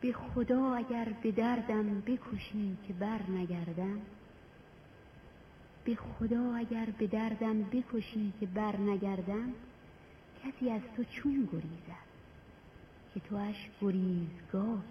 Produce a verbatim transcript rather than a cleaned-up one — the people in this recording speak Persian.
به خدا اگر به دردم بکشی که بر نگردم، به خدا اگر به دردم بکشی که بر نگردم، کسی از تو چون گریزد که تواش گریزگاهی